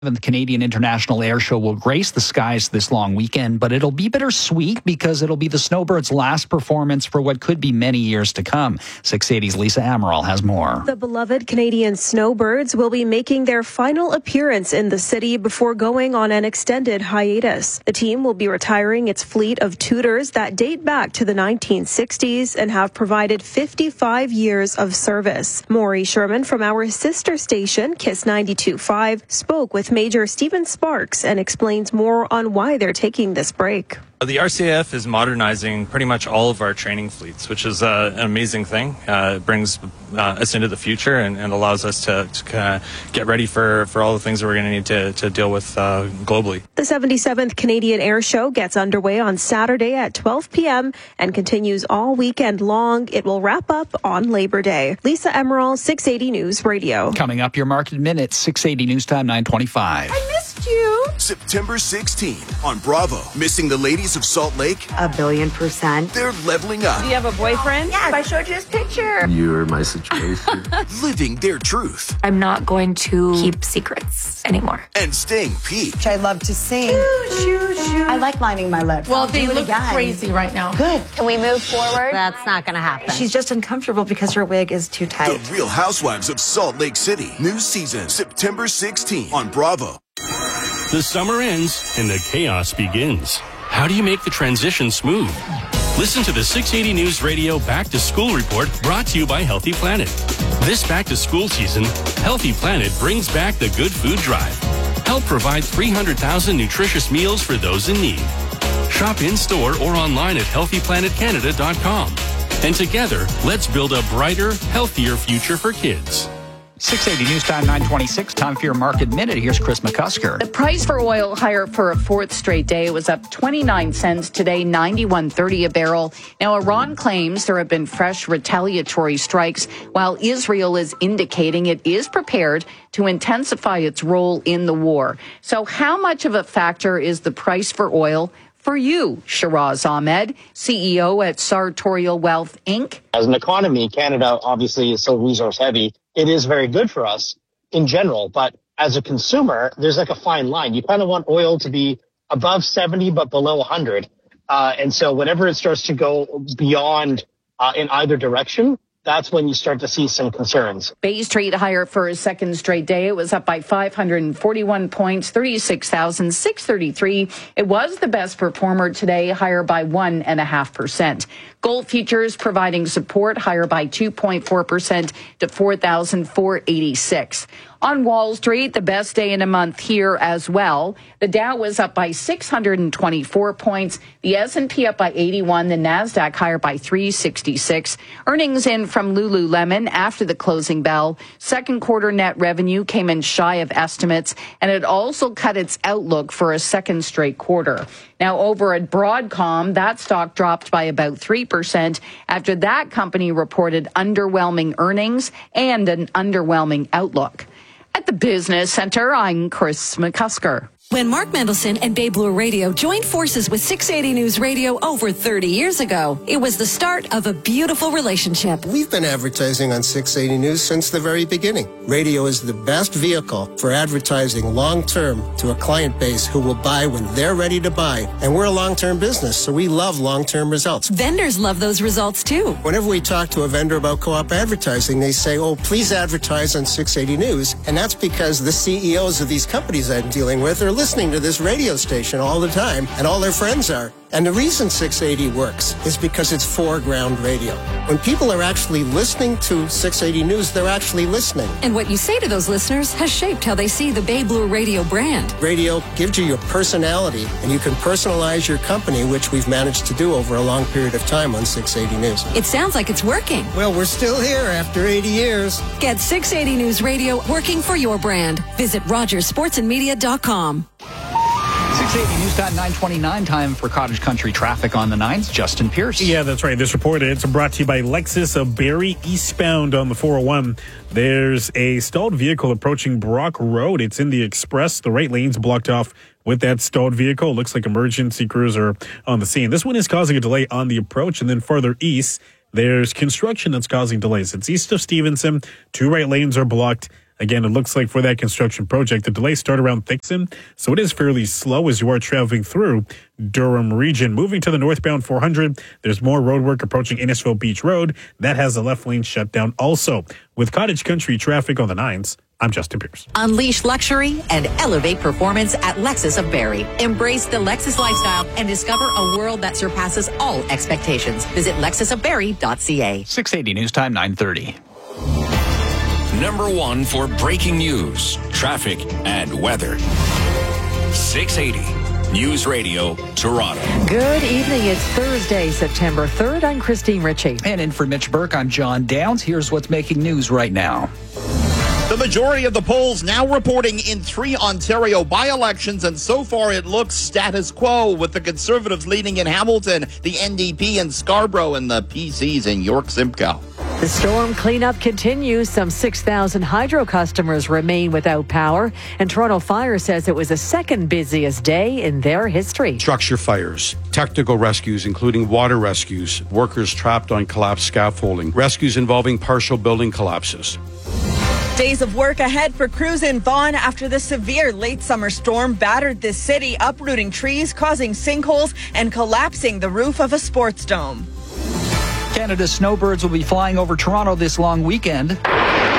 The Canadian International Air Show will grace the skies this long weekend, but it'll be bittersweet because it'll be the Snowbirds' last performance for what could be many years to come. 680's Lisa Amaral has more. The beloved Canadian Snowbirds will be making their final appearance in the city before going on an extended hiatus. The team will be retiring its fleet of Tudors that date back to the 1960s and have provided 55 years of service. Maury Sherman from our sister station, Kiss 92.5, spoke with Major Stephen Sparks and explains more on why they're taking this break. The RCAF is modernizing pretty much all of our training fleets, which is an amazing thing. It brings us into the future and allows us to get ready for all the things that we're going to need to deal with globally. The 77th Canadian Air Show gets underway on Saturday at 12 p.m. and continues all weekend long. It will wrap up on Labor Day. Lisa Emerald, 680 News Radio. Coming up, your Market Minute, 680 News Time, 9:25. I missed you. September 16th on Bravo. Missing the ladies of Salt Lake? 1,000,000,000%. They're leveling up. Do you have a boyfriend? Yes. I showed you his picture. You're my situation. Living their truth. I'm not going to keep secrets anymore. And staying peaked. I love to sing. I like lining my lips. Well, they look crazy right now. Good. Can we move forward? That's not going to happen. She's just uncomfortable because her wig is too tight. The Real Housewives of Salt Lake City. New season, September 16th on Bravo. The summer ends and the chaos begins. How do you make the transition smooth? Listen to the 680 News Radio Back to School Report brought to you by Healthy Planet. This back to school season, Healthy Planet brings back the Good Food Drive. Help provide 300,000 nutritious meals for those in need. Shop in-store or online at healthyplanetcanada.com. And together, let's build a brighter, healthier future for kids. 680 News Time, 9:26. Time for your Market Minute. Here's Chris McCusker. The price for oil higher for a fourth straight day. It was up 29 cents today, 91.30 a barrel. Now, Iran claims there have been fresh retaliatory strikes, while Israel is indicating it is prepared to intensify its role in the war. So how much of a factor is the price for oil for you, Shiraz Ahmed, CEO at Sartorial Wealth, Inc.? As an economy, Canada obviously is so resource heavy. It is very good for us in general, but as a consumer, there's like a fine line. You kind of want oil to be above 70, but below 100. And so whenever it starts to go beyond in either direction, that's when you start to see some concerns. Bay Street higher for a second straight day. It was up by 541 points, 36,633. It was the best performer today, higher by 1.5%. Gold futures providing support, higher by 2.4% to 4,486. On Wall Street, the best day in a month here as well. The Dow was up by 624 points. The S&P up by 81. The Nasdaq higher by 366. Earnings in from Lululemon after the closing bell. Second quarter net revenue came in shy of estimates, and it also cut its outlook for a second straight quarter. Now, over at Broadcom, that stock dropped by about 3% after that company reported underwhelming earnings and an underwhelming outlook. At the Business Center, I'm Chris McCusker. When Mark Mendelson and Bay Blue Radio joined forces with 680 News Radio over 30 years ago, it was the start of a beautiful relationship. We've been advertising on 680 News since the very beginning. Radio is the best vehicle for advertising long-term to a client base who will buy when they're ready to buy. And we're a long-term business, so we love long-term results. Vendors love those results, too. Whenever we talk to a vendor about co-op advertising, they say, oh, please advertise on 680 News. And that's because the CEOs of these companies I'm dealing with are listening to this radio station all the time, and all their friends are. And the reason 680 works is because it's foreground radio. When people are actually listening to 680 News, they're actually listening. And what you say to those listeners has shaped how they see the Bay Blue Radio brand. Radio gives you your personality, and you can personalize your company, which we've managed to do over a long period of time on 680 News. It sounds like it's working. Well, we're still here after 80 years. Get 680 News Radio working for your brand. Visit RogersSportsandMedia.com. 680 News Time, 9:29. Time for Cottage Country traffic on the 9th. Justin Pierce. Yeah, that's right. This report is brought to you by Lexus of Barrie eastbound on the 401. There's a stalled vehicle approaching Brock Road. It's in the express. The right lane's blocked off with that stalled vehicle. Looks like emergency crews are on the scene. This one is causing a delay on the approach, and then further east, there's construction that's causing delays. It's east of Stevenson. Two right lanes are blocked. Again, it looks like for that construction project, the delays start around Thixon, so it is fairly slow as you are traveling through Durham region. Moving to the northbound 400, there's more road work approaching Innisfil Beach Road. That has the left lane shut down also. With Cottage Country traffic on the 9s, I'm Justin Pierce. Unleash luxury and elevate performance at Lexus of Barrie. Embrace the Lexus lifestyle and discover a world that surpasses all expectations. Visit lexusofbarrie.ca. 680 News Time, 9:30. Number 1 for breaking news, traffic, and weather. 680 News Radio, Toronto. Good evening. It's Thursday, September 3rd. I'm Christine Ritchie. And in for Mitch Burke, I'm John Downs. Here's what's making news right now. The majority of the polls now reporting in 3 Ontario by-elections, and so far it looks status quo, with the Conservatives leading in Hamilton, the NDP in Scarborough, and the PCs in York-Simcoe. The storm cleanup continues. Some 6,000 hydro customers remain without power, and Toronto Fire says it was the second busiest day in their history. Structure fires, technical rescues, including water rescues, workers trapped on collapsed scaffolding, rescues involving partial building collapses. Days of work ahead for crews in Vaughan after the severe late summer storm battered the city, uprooting trees, causing sinkholes, and collapsing the roof of a sports dome. Canada's snowbirds will be flying over Toronto this long weekend. But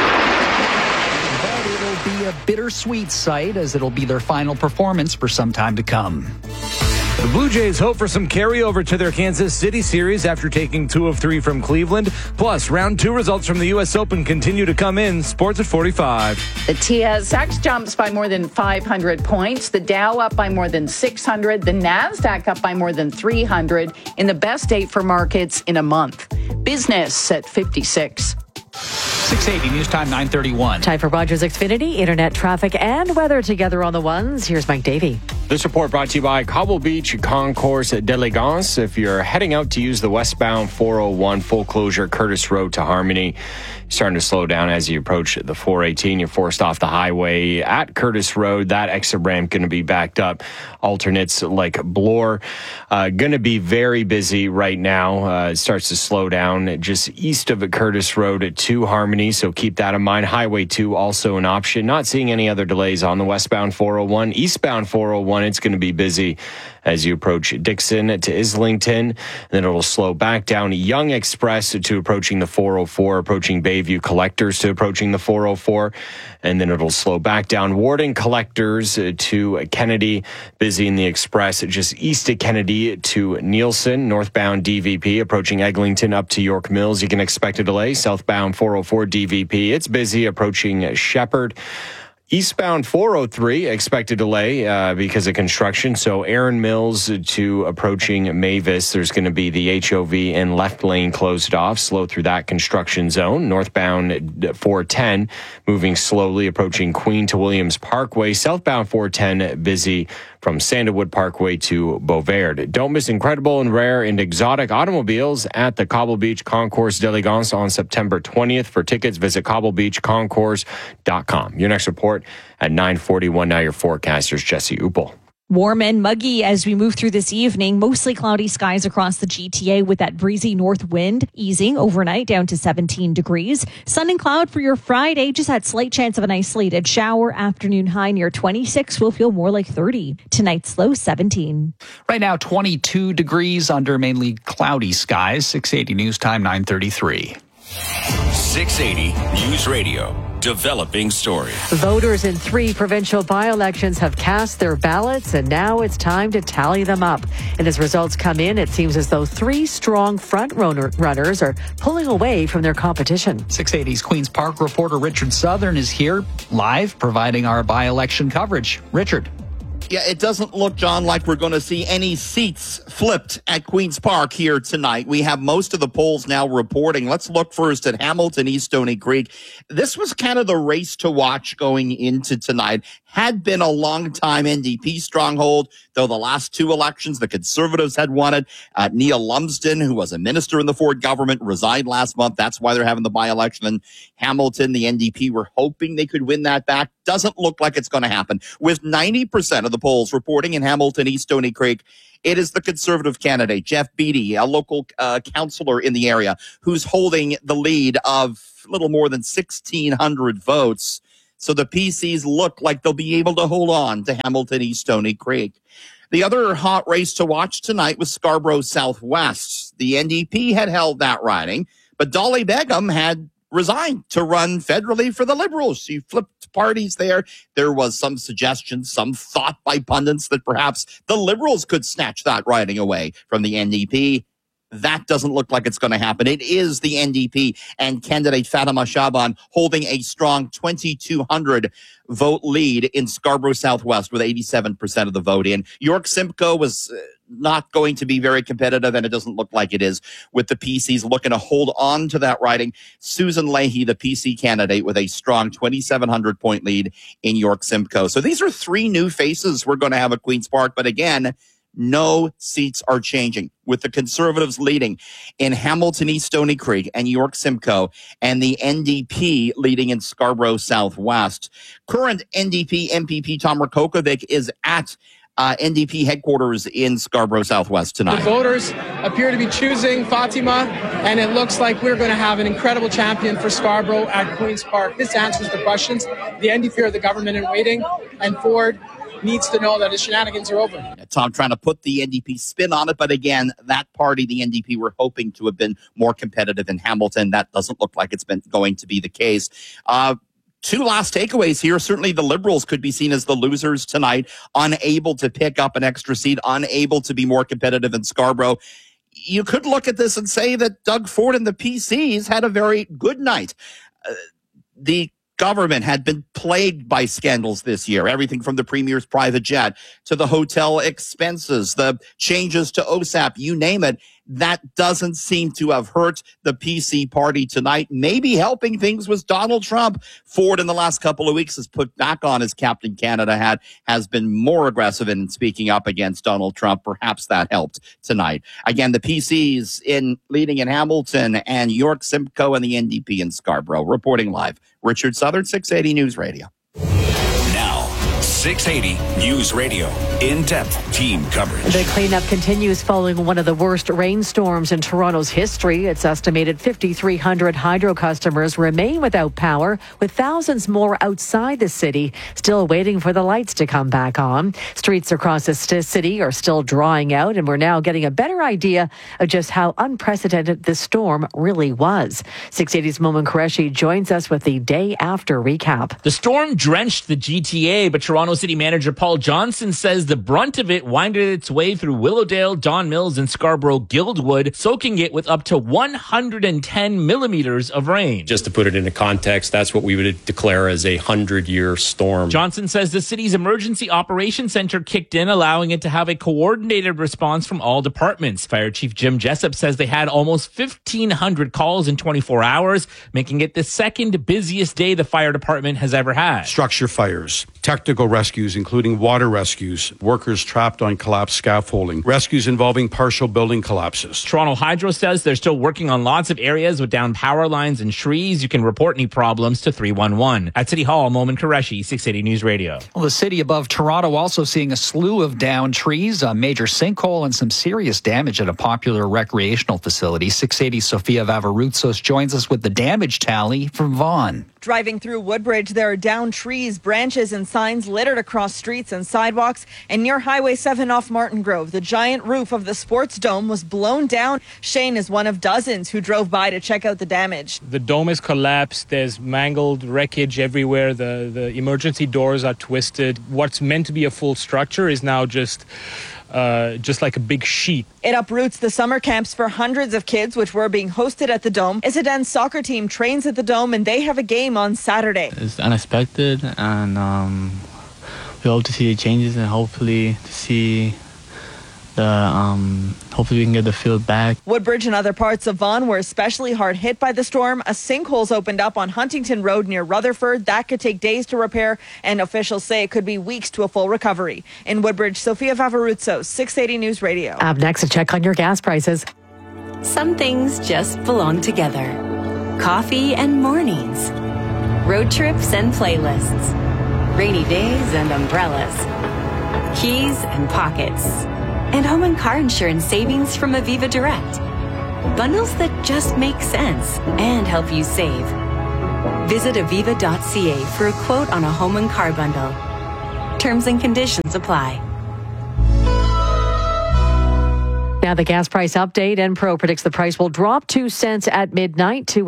it'll be a bittersweet sight, as it'll be their final performance for some time to come. The Blue Jays hope for some carryover to their Kansas City series after taking 2 of 3 from Cleveland. Plus, round 2 results from the U.S. Open continue to come in. Sports at 45. The TSX jumps by more than 500 points. The Dow up by more than 600. The NASDAQ up by more than 300 in the best day for markets in a month. Business at 56. 680 News Time, 9:31. Time for Rogers Xfinity, internet traffic and weather together on the ones. Here's Mike Davey. This report brought to you by Cobble Beach Concourse d'Elegance. If you're heading out to use the westbound 401 full closure Curtis Road to Harmony, starting to slow down as you approach the 418. You're forced off the highway at Curtis Road. That exit ramp going to be backed up. Alternates like Bloor going to be very busy right now. It starts to slow down just east of Curtis Road to Harmony, so keep that in mind. Highway 2 also an option. Not seeing any other delays on the westbound 401. Eastbound 401, it's going to be busy as you approach Dixon to Islington. And then it'll slow back down Young Express to approaching the 404, approaching Bayview Collectors to approaching the 404. And then it'll slow back down Warden Collectors to Kennedy, busy in the Express just east of Kennedy to Nielsen. Northbound DVP approaching Eglinton up to York Mills. You can expect a delay. Southbound 404 DVP, it's busy approaching Shepherd. Eastbound 403, expected delay because of construction. So Erin Mills to approaching Mavis, there's going to be the HOV and left lane closed off. Slow through that construction zone. Northbound 410, moving slowly, approaching Queen to Williams Parkway. Southbound 410, busy from Sandalwood Parkway to Beauvert. Don't miss incredible and rare and exotic automobiles at the Cobble Beach Concourse d'Elegance on September 20th. For tickets, visit cobblebeachconcourse.com. Your next report at 9:41. Now your forecasters, Jesse Uppel. Warm and muggy as we move through this evening. Mostly cloudy skies across the GTA with that breezy north wind easing overnight down to 17 degrees. Sun and cloud for your Friday. Just that slight chance of an isolated shower. Afternoon high near 26 will feel more like 30. Tonight's low 17. Right now, 22 degrees under mainly cloudy skies. 680 News Time, 9:33. 680 News Radio. Developing story. Voters in 3 provincial by-elections have cast their ballots, and now it's time to tally them up. And as results come in, it seems as though 3 strong front-runners are pulling away from their competition. 680's Queen's Park reporter Richard Southern is here live, providing our by-election coverage. Richard. Yeah, it doesn't look, John, like we're going to see any seats flipped at Queen's Park here tonight. We have most of the polls now reporting. Let's look first at Hamilton, East Stony Creek. This was kind of the race to watch going into tonight. Had been a long-time NDP stronghold, though the last 2 elections, the Conservatives had won it. Neil Lumsden, who was a minister in the Ford government, resigned last month. That's why they're having the by-election in Hamilton. The NDP were hoping they could win that back. Doesn't look like it's going to happen. With 90% of the polls reporting in Hamilton, East Stony Creek, it is the Conservative candidate, Jeff Beattie, a local councillor in the area, who's holding the lead of a little more than 1,600 votes. So the PCs look like they'll be able to hold on to Hamilton East Stony Creek. The other hot race to watch tonight was Scarborough Southwest. The NDP had held that riding, but Dolly Begum had resigned to run federally for the Liberals. She flipped parties there. There was some suggestion, some thought by pundits that perhaps the Liberals could snatch that riding away from the NDP. That doesn't look like it's going to happen. It is the NDP and candidate Fatima Shaban holding a strong 2,200 vote lead in Scarborough Southwest with 87% of the vote in. York Simcoe was not going to be very competitive, and it doesn't look like it is, with the PCs looking to hold on to that riding. Susan Leahy, the PC candidate, with a strong 2,700 point lead in York Simcoe. So these are three new faces we're going to have at Queen's Park. But again, no seats are changing, with the Conservatives leading in Hamilton East Stony Creek and York Simcoe, and the NDP leading in Scarborough Southwest. Current NDP MPP Tom Rakokovic is at NDP headquarters in Scarborough Southwest tonight. The voters appear to be choosing Fatima, and it looks like we're going to have an incredible champion for Scarborough at Queen's Park. This answers the questions. The NDP are the government in waiting, and Ford needs to know that his shenanigans are over. Tom trying to put the NDP spin on it, but again, that party, the NDP, were hoping to have been more competitive in Hamilton. That doesn't look like it's been going to be the case. Two last takeaways here. Certainly the Liberals could be seen as the losers tonight, unable to pick up an extra seat, unable to be more competitive in Scarborough. You could look at this and say that Doug Ford and the PCs had a very good night. The government had been plagued by scandals this year, everything from the Premier's private jet to the hotel expenses, the changes to OSAP, you name it. That doesn't seem to have hurt the PC party tonight. Maybe helping things was Donald Trump. Ford in the last couple of weeks has put back on his Captain Canada hat, has been more aggressive in speaking up against Donald Trump. Perhaps that helped tonight. Again, the PCs leading in Hamilton, and York Simcoe and the NDP in Scarborough. Reporting live, Richard Southern, 680 News Radio. Now, 680 News Radio. In-depth team coverage. The cleanup continues following one of the worst rainstorms in Toronto's history. It's estimated 5,300 hydro customers remain without power, with thousands more outside the city still waiting for the lights to come back on. Streets across the city are still drying out, and we're now getting a better idea of just how unprecedented this storm really was. 680's Momin Qureshi joins us with the day after recap. The storm drenched the GTA, but Toronto City Manager Paul Johnson says the brunt of it winded its way through Willowdale, Don Mills, and Scarborough Guildwood, soaking it with up to 110 millimeters of rain. Just to put it into context, that's what we would declare as a 100-year storm. Johnson says the city's emergency operations center kicked in, allowing it to have a coordinated response from all departments. Fire Chief Jim Jessup says they had almost 1,500 calls in 24 hours, making it the second busiest day the fire department has ever had. Structure fires, technical rescues, including water rescues, workers trapped on collapsed scaffolding, rescues involving partial building collapses. Toronto Hydro says they're still working on lots of areas with downed power lines and trees. You can report any problems to 311. At City Hall, Momin Qureshi, 680 News Radio. Well, the city above Toronto also seeing a slew of downed trees, a major sinkhole, and some serious damage at a popular recreational facility. 680 Sophia Vavarutsos joins us with the damage tally from Vaughan. Driving through Woodbridge, there are downed trees, branches, and signs littered across streets and sidewalks. And near Highway 7 off Martin Grove, the giant roof of the Sports Dome was blown down. Shane is one of dozens who drove by to check out the damage. The dome is collapsed. There's mangled wreckage everywhere. The emergency doors are twisted. What's meant to be a full structure is now just like a big sheet. It uproots the summer camps for hundreds of kids, which were being hosted at the Dome. Isidan's soccer team trains at the Dome, and they have a game on Saturday. It's unexpected, and we hope to see the changes, and hopefully to see hopefully we can get the field back. Woodbridge and other parts of Vaughan were especially hard hit by the storm. A sinkhole's opened up on Huntington Road near Rutherford. That could take days to repair, and officials say it could be weeks to a full recovery. In Woodbridge, Sophia Vavarutsos, 680 News Radio. Up next, a check on your gas prices. Some things just belong together. Coffee and mornings. Road trips and playlists. Rainy days and umbrellas. Keys and pockets. And home and car insurance savings from Aviva Direct. Bundles that just make sense and help you save. Visit aviva.ca for a quote on a home and car bundle. Terms and conditions apply. Now the gas price update. Enpro predicts the price will drop 2 cents at midnight to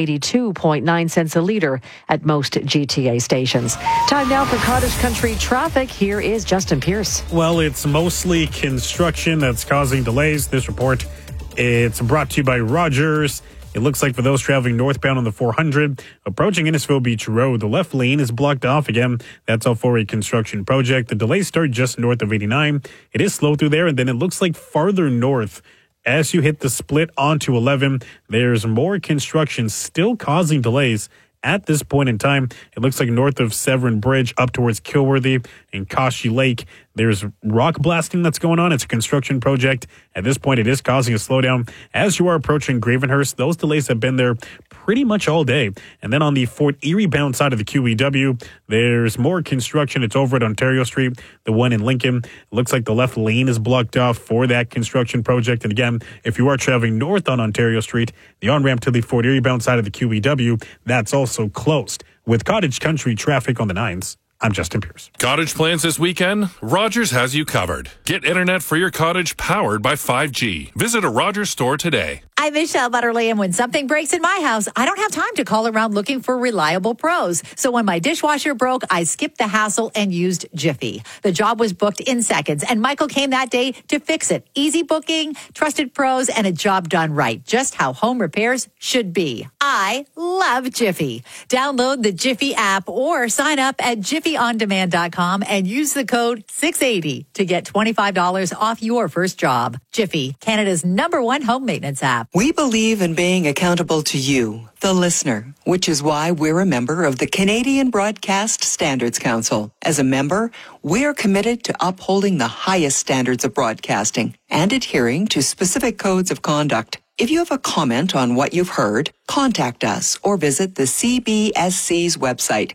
$1.82.9 a liter at most GTA stations. Time now for Cottage Country traffic. Here is Justin Pierce. Well, it's mostly construction that's causing delays. This report, it's brought to you by Rogers. It looks like for those traveling northbound on the 400, approaching Innisfil Beach Road, the left lane is blocked off again. That's all for a construction project. The delays start just north of 89. It is slow through there, and then it looks like farther north, as you hit the split onto 11, there's more construction still causing delays. At this point in time, it looks like north of Severn Bridge up towards Kilworthy and Kashi Lake, there's rock blasting that's going on. It's a construction project. At this point, it is causing a slowdown. As you are approaching Gravenhurst, those delays have been there pretty much all day. And then on the Fort Erie bound side of the QEW, there's more construction. It's over at Ontario Street, the one in Lincoln. It looks like the left lane is blocked off for that construction project. And again, if you are traveling north on Ontario Street, the on-ramp to the Fort Erie bound side of the QEW, that's also closed. With Cottage Country traffic on the 9s, I'm Justin Pierce. Cottage plans this weekend? Rogers has you covered. Get internet for your cottage powered by 5G. Visit a Rogers store today. I'm Michelle Butterly, and when something breaks in my house, I don't have time to call around looking for reliable pros. So when my dishwasher broke, I skipped the hassle and used Jiffy. The job was booked in seconds, and Michael came that day to fix it. Easy booking, trusted pros, and a job done right. Just how home repairs should be. I love Jiffy. Download the Jiffy app or sign up at jiffyondemand.com and use the code 680 to get $25 off your first job. Jiffy, Canada's #1 home maintenance app. We believe in being accountable to you, the listener, which is why we're a member of the Canadian Broadcast Standards Council. As a member, we're committed to upholding the highest standards of broadcasting and adhering to specific codes of conduct. If you have a comment on what you've heard, contact us or visit the CBSC's website,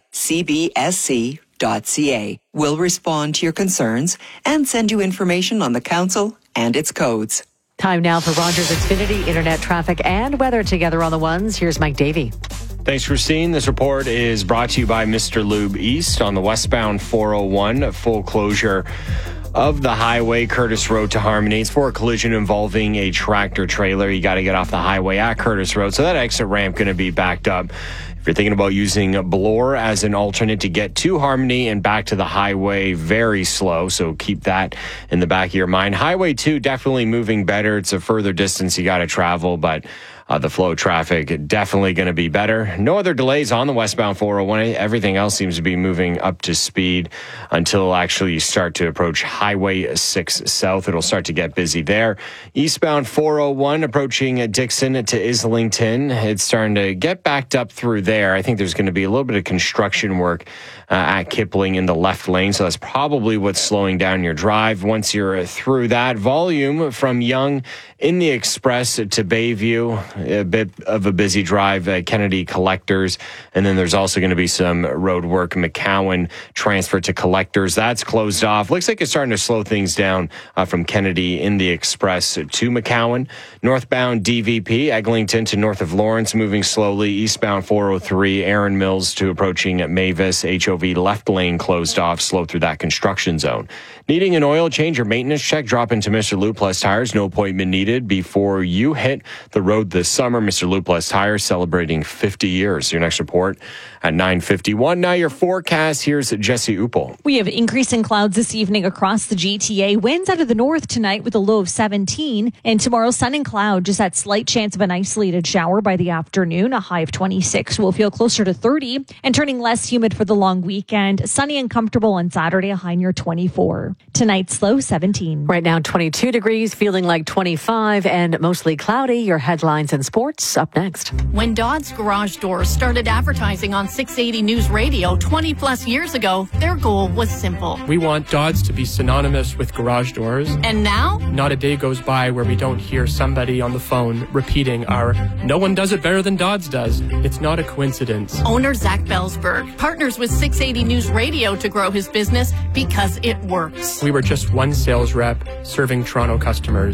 cbsc.ca. We'll respond to your concerns and send you information on the council and its codes. Time now for Rogers Xfinity internet traffic and weather together on the ones. Here's Mike Davey. Thanks, Christine. This report is brought to you by Mr. Lube East on the westbound 401, full closure of the highway, Curtis Road to Harmony. It's for a collision involving a tractor trailer. You got to get off the highway at Curtis Road, so that exit ramp going to be backed up. If you're thinking about using Bloor as an alternate to get to Harmony and back to the highway, very slow, so keep that in the back of your mind. Highway 2 definitely moving better. It's a further distance you got to travel, but the flow of traffic definitely going to be better. No other delays on the westbound 401. Everything else seems to be moving up to speed until actually you start to approach Highway 6 South. It'll start to get busy there. Eastbound 401 approaching Dixon to Islington. It's starting to get backed up through there. I think there's going to be a little bit of construction work at Kipling in the left lane, so that's probably what's slowing down your drive. Once you're through that, volume from Yonge in the Express to Bayview, a bit of a busy drive at Kennedy Collectors, and then there's also going to be some road work. McCowan transfer to Collectors, that's closed off. Looks like it's starting to slow things down from Kennedy in the Express to McCowan. Northbound DVP, Eglinton to north of Lawrence, moving slowly. Eastbound 403, Aaron Mills to approaching Mavis. HOV left lane closed off, slow through that construction zone. Needing an oil change or maintenance check, drop into Mr. Lube Plus Tires. No appointment needed before you hit the road this summer. Mr. Lube Plus Tires celebrating 50 years. Your next report at 9:51. Now your forecast. Here's Jesse Uppel. We have increasing clouds this evening across the GTA. Winds out of the north tonight with a low of 17. And tomorrow, sun and cloud. Just that slight chance of an isolated shower by the afternoon. A high of 26. We'll feel closer to 30. And turning less humid for the long weekend. Sunny and comfortable on Saturday. A high near 24. Tonight's low 17. Right now 22 degrees, feeling like 25 and mostly cloudy. Your headlines and sports up next. When Dodd's Garage Doors started advertising on 680 News Radio 20 plus years ago, their goal was simple. We want Dodd's to be synonymous with garage doors. And now? Not a day goes by where we don't hear somebody on the phone repeating our "no one does it better than Dodd's does." It's not a coincidence. Owner Zach Belsberg partners with 680 News Radio to grow his business because it works. We were just one sales rep serving Toronto customers.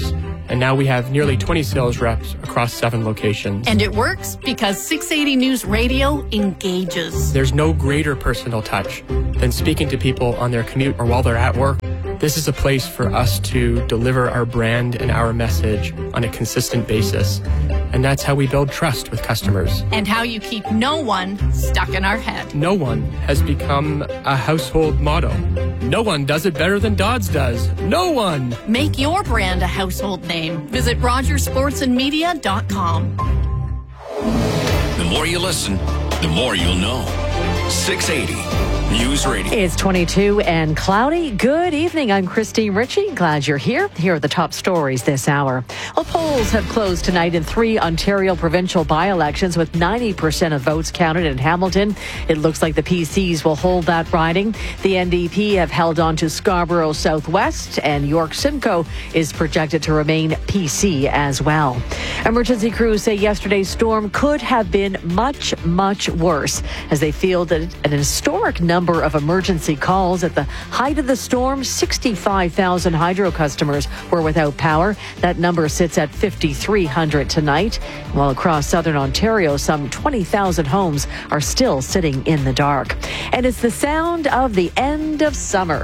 And now we have nearly 20 sales reps across 7 locations. And it works because 680 News Radio engages. There's no greater personal touch than speaking to people on their commute or while they're at work. This is a place for us to deliver our brand and our message on a consistent basis. And that's how we build trust with customers. And how you keep no one stuck in our head. No one has become a household motto. No one does it better than Dodds does. No one. Make your brand a household name. Visit RogersSportsandMedia.com. The more you listen, the more you'll know. 680 News Radio. It's 22 and cloudy. Good evening. I'm Christine Ritchie. Glad you're here. Here are the top stories this hour. Well, polls have closed tonight in 3 Ontario provincial by-elections with 90% of votes counted in Hamilton. It looks like the PCs will hold that riding. The NDP have held on to Scarborough Southwest, and York Simcoe is projected to remain PC as well. Emergency crews say yesterday's storm could have been much, much worse as they fielded an historic number of emergency calls. At the height of the storm, 65,000 hydro customers were without power. That number sits at 5,300 tonight. While across southern Ontario, some 20,000 homes are still sitting in the dark. And it's the sound of the end of summer.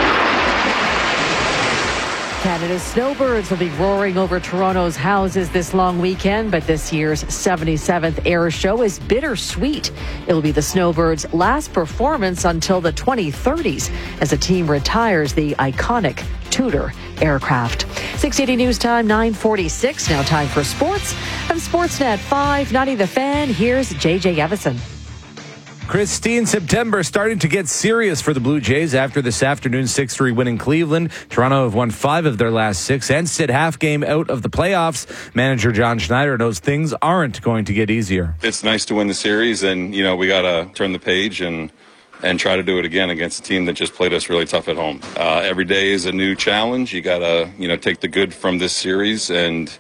Canada's snowbirds will be roaring over Toronto's houses this long weekend, but this year's 77th air show is bittersweet. It will be the snowbirds' last performance until the 2030s as the team retires the iconic Tudor aircraft. 680 News Time, 9:46. Now time for sports. On Sportsnet 590 The Fan, here's JJ Evison. Christine, September starting to get serious for the Blue Jays after this afternoon's 6-3 win in Cleveland. Toronto have won 5 of their last 6 and sit half game out of the playoffs. Manager John Schneider knows things aren't going to get easier. It's nice to win the series, and we got to turn the page and try to do it again against a team that just played us really tough at home. Every day is a new challenge. You got to take the good from this series and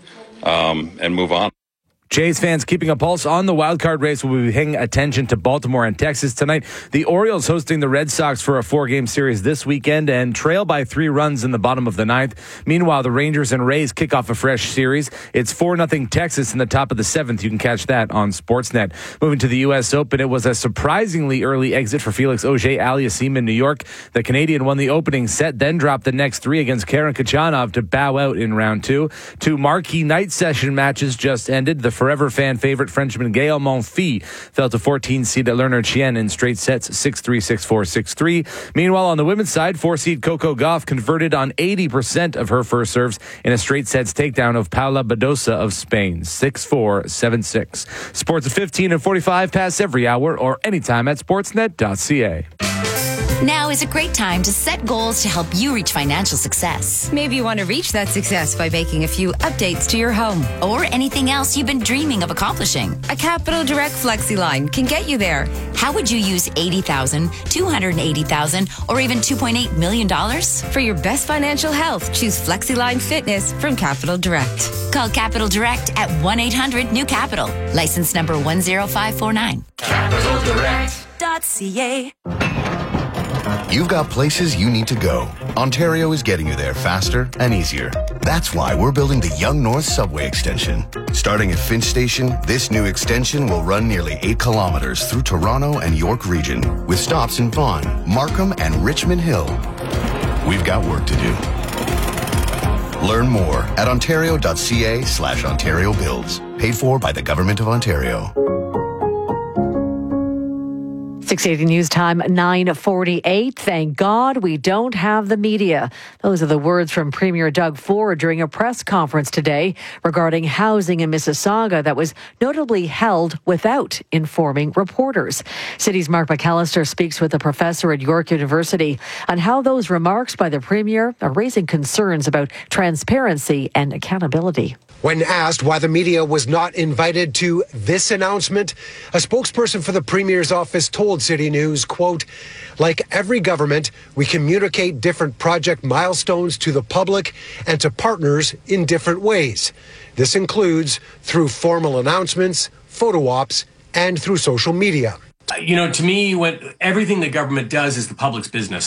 move on. Jays fans keeping a pulse on the wildcard race will be paying attention to Baltimore and Texas tonight. The Orioles hosting the Red Sox for a 4-game series this weekend and trail by 3 runs in the bottom of the 9th. Meanwhile, the Rangers and Rays kick off a fresh series. It's 4-0 Texas in the top of the 7th. You can catch that on Sportsnet. Moving to the U.S. Open, it was a surprisingly early exit for Felix Auger-Aliassime in New York. The Canadian won the opening set, then dropped the next 3 against Karen Khachanov to bow out in round 2. 2 marquee night session matches just ended. The forever fan favorite Frenchman Gael Monfils fell to 14-seed Lerner Chien in straight sets 6-3, 6-4, 6-3. Meanwhile, on the women's side, 4-seed Coco Gauff converted on 80% of her first serves in a straight sets takedown of Paula Badosa of Spain 6-4, 7-6. Sports at 15 and 45 past every hour or anytime at sportsnet.ca. Now is a great time to set goals to help you reach financial success. Maybe you want to reach that success by making a few updates to your home. Or anything else you've been dreaming of accomplishing. A Capital Direct FlexiLine can get you there. How would you use $80,000, $280,000, or even $2.8 million? For your best financial health, choose FlexiLine Fitness from Capital Direct. Call Capital Direct at 1-800-NEW-CAPITAL. License number 10549. CapitalDirect.ca. You've got places you need to go. Ontario is getting you there faster and easier. That's why we're building the Yonge North Subway Extension. Starting at Finch Station, this new extension will run nearly 8 kilometers through Toronto and York region, with stops in Vaughan, Markham, and Richmond Hill. We've got work to do. Learn more at ontario.ca/Ontario Builds. Paid for by the Government of Ontario. 680 News Time, 9:48. Thank God we don't have the media. Those are the words from Premier Doug Ford during a press conference today regarding housing in Mississauga that was notably held without informing reporters. City's Mark McAllister speaks with a professor at York University on how those remarks by the Premier are raising concerns about transparency and accountability. When asked why the media was not invited to this announcement, a spokesperson for the Premier's office told City News, quote, "Like every government, we communicate different project milestones to the public and to partners in different ways. This includes through formal announcements, photo ops, and through social media." To me, everything the government does is the public's business.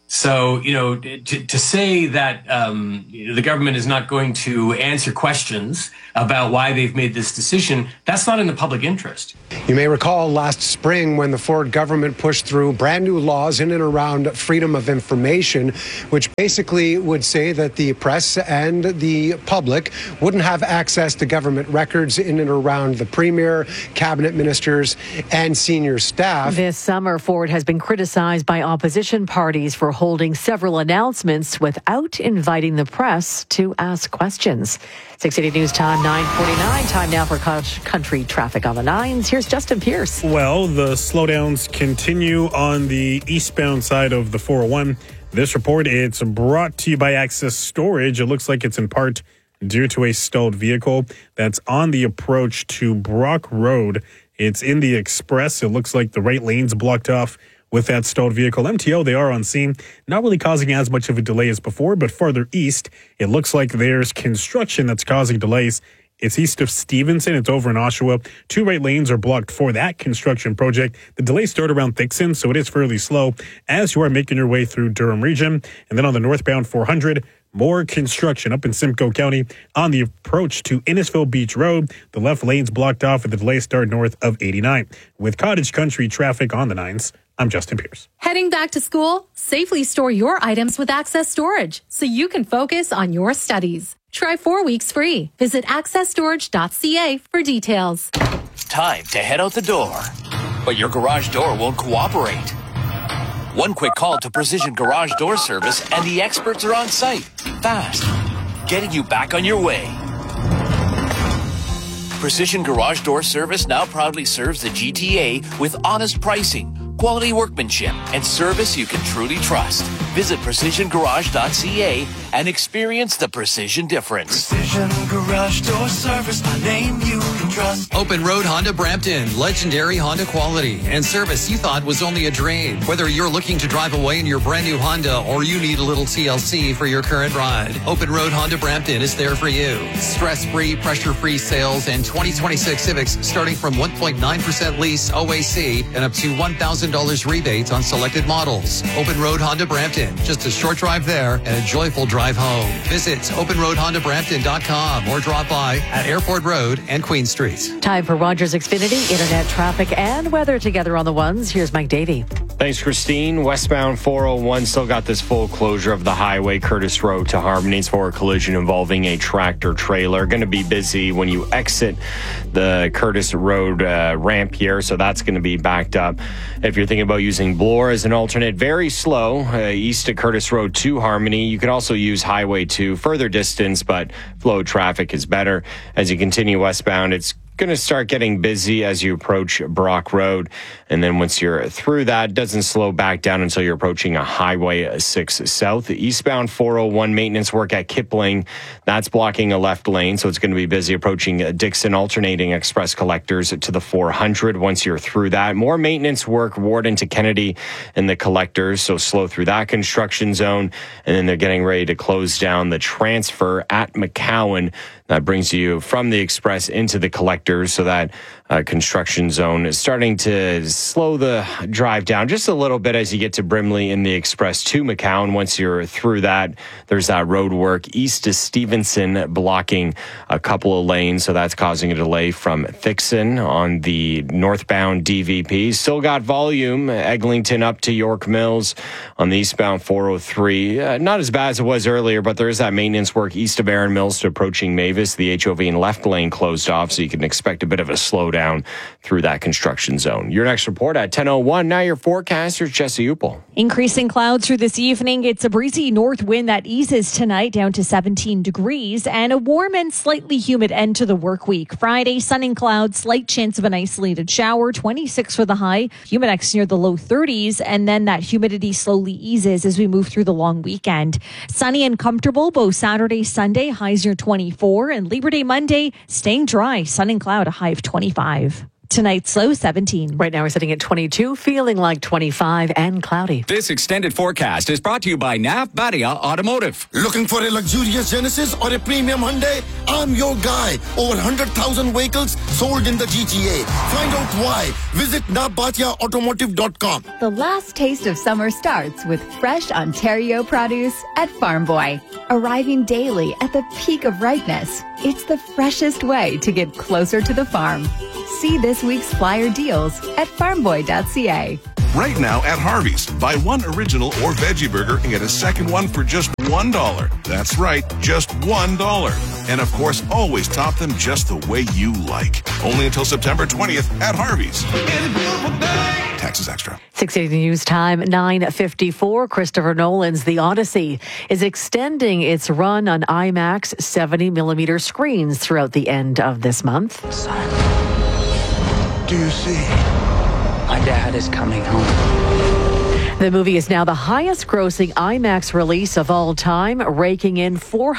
So, to say that the government is not going to answer questions about why they've made this decision, that's not in the public interest. You may recall last spring when the Ford government pushed through brand new laws in and around freedom of information, which basically would say that the press and the public wouldn't have access to government records in and around the premier, cabinet ministers, and senior staff. This summer, Ford has been criticized by opposition parties for holding several announcements without inviting the press to ask questions. 680 News Time, 9:49. Time now for country traffic on the nines. Here's Justin Pierce. Well, the slowdowns continue on the eastbound side of the 401. This report, it's brought to you by Access Storage. It looks like it's in part due to a stalled vehicle that's on the approach to Brock Road. It's in the express. It looks like the right lane's blocked off with that stalled vehicle. MTO, they are on scene, not really causing as much of a delay as before, but farther east, it looks like there's construction that's causing delays. It's east of Stevenson. It's over in Oshawa. 2 right lanes are blocked for that construction project. The delays start around Thixon, so it is fairly slow as you are making your way through Durham region. And then on the northbound 400, more construction up in Simcoe County on the approach to Innisfil Beach Road. The left lane's blocked off and the delays start north of 89. With Cottage Country traffic on the nines, I'm Justin Pierce. Heading back to school? Safely store your items with Access Storage so you can focus on your studies. Try 4 weeks free. Visit accessstorage.ca for details. Time to head out the door, but your garage door won't cooperate. One quick call to Precision Garage Door Service and the experts are on site, fast, getting you back on your way. Precision Garage Door Service now proudly serves the GTA with honest pricing, quality workmanship, and service you can truly trust. Visit precisiongarage.ca and experience the precision difference. Precision Garage Door Service, a name you can trust. Open Road Honda Brampton, legendary Honda quality and service you thought was only a drain. Whether you're looking to drive away in your brand new Honda or you need a little TLC for your current ride, Open Road Honda Brampton is there for you. Stress-free, pressure-free sales and 2026 Civics starting from 1.9% lease OAC and up to $1,000 rebate on selected models. Open Road Honda Brampton, just a short drive there and a joyful drive home. Visit openroadhondabrampton.com or drop by at Airport Road and Queen Street. Time for Rogers Xfinity, internet traffic and weather together on the ones. Here's Mike Davey. Thanks, Christine. Westbound 401 still got this full closure of the highway, Curtis Road to Harmonies for a collision involving a tractor trailer. Going to be busy when you exit the Curtis Road ramp here, so that's going to be backed up. If you're thinking about using Bloor as an alternate, very slow east of Curtis Road to Harmony. You could also use Highway 2 further distance, but flow traffic is better. As you continue westbound, it's going to start getting busy as you approach Brock Road. And then once you're through that, it doesn't slow back down until you're approaching a Highway 6 South. Eastbound 401 maintenance work at Kipling, that's blocking a left lane. So it's going to be busy approaching Dixon, alternating express collectors to the 400. Once you're through that, more maintenance work, Warden to Kennedy and the collectors. So slow through that construction zone. And then they're getting ready to close down the transfer at McCowan. That brings you from the express into the collectors, so that construction zone is starting to slow the drive down just a little bit as you get to Brimley in the express to McCowan. Once you're through that, there's that road work east of Stevenson blocking a couple of lanes, so that's causing a delay from Thixon on the northbound DVP. Still got volume, Eglinton up to York Mills on the eastbound 403. Not as bad as it was earlier, but there is that maintenance work east of Aaron Mills to approaching Mavis. The HOV and left lane closed off, so you can expect a bit of a slowdown through that construction zone. Your next report at 10:01. Now your forecaster, Jesse Upel. Increasing clouds through this evening. It's a breezy north wind that eases tonight down to 17 degrees and a warm and slightly humid end to the work week. Friday, sun and clouds, slight chance of an isolated shower, 26 for the high, humidex near the low 30s, and then that humidity slowly eases as we move through the long weekend. Sunny and comfortable both Saturday, Sunday, highs near 24, and Labor Day Monday, staying dry, sun and cloud, a high of 25. Tonight's low 17. Right now we're sitting at 22, feeling like 25 and cloudy. This extended forecast is brought to you by Nav Badia Automotive. Looking for a luxurious Genesis or a premium Hyundai? I'm your guy. Over 100,000 vehicles sold in the GTA. Find out why. Visit navbatiaautomotive.com. The last taste of summer starts with fresh Ontario produce at Farm Boy. Arriving daily at the peak of ripeness, it's the freshest way to get closer to the farm. See this week's flyer deals at farmboy.ca. Right now at Harvey's, buy one original or veggie burger and get a second one for just $1. That's right, just $1. And of course, always top them just the way you like. Only until September 20th at Harvey's. Taxes extra. 6:80 News Time, 9:54. Christopher Nolan's The Odyssey is extending its run on IMAX 70mm screens throughout the end of this month. Son, do you see? My dad is coming home. The movie is now the highest grossing IMAX release of all time, raking in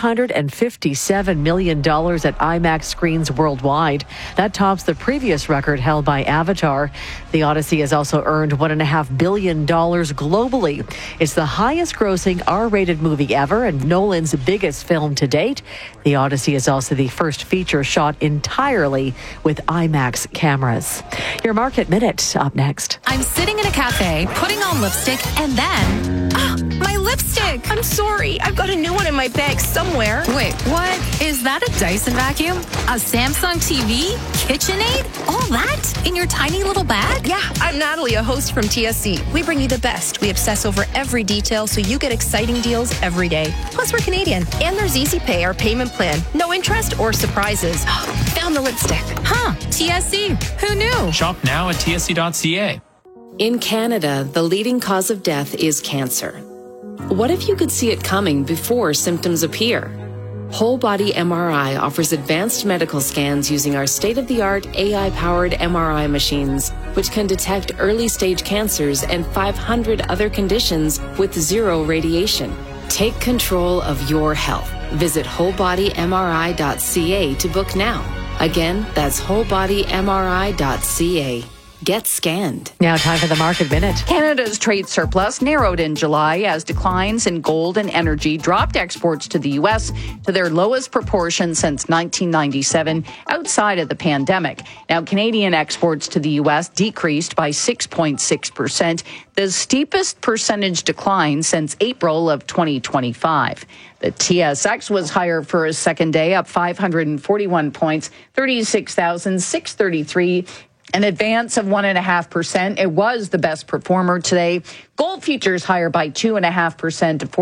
$457 million at IMAX screens worldwide. That tops the previous record held by Avatar. The Odyssey has also earned $1.5 billion globally. It's the highest grossing R-rated movie ever and Nolan's biggest film to date. The Odyssey is also the first feature shot entirely with IMAX cameras. Your Market Minute up next. I'm sitting in a cafe, putting on lipstick, and then... my lipstick! I'm sorry. I've got a new one in my bag somewhere. Wait, what? Is that a Dyson vacuum? A Samsung TV? KitchenAid? All that? In your tiny little bag? Yeah, I'm Natalie, a host from TSC. We bring you the best. We obsess over every detail so you get exciting deals every day. Plus, we're Canadian. And there's Easy Pay, our payment plan. No interest or surprises. Found the lipstick. Huh, TSC. Who knew? Shop now at tsc.ca. In Canada, the leading cause of death is cancer. What if you could see it coming before symptoms appear? Whole Body MRI offers advanced medical scans using our state-of-the-art AI-powered MRI machines, which can detect early-stage cancers and 500 other conditions with zero radiation. Take control of your health. Visit wholebodymri.ca to book now. Again, that's wholebodymri.ca. Get scanned. Now time for the Market Minute. Canada's trade surplus narrowed in July as declines in gold and energy dropped exports to the U.S. to their lowest proportion since 1997, outside of the pandemic. Now, Canadian exports to the U.S. decreased by 6.6%, the steepest percentage decline since April of 2025. The TSX was higher for a second day, up 541 points, 36,633. An advance of 1.5%. It was the best performer today. Gold futures higher by 2.5% to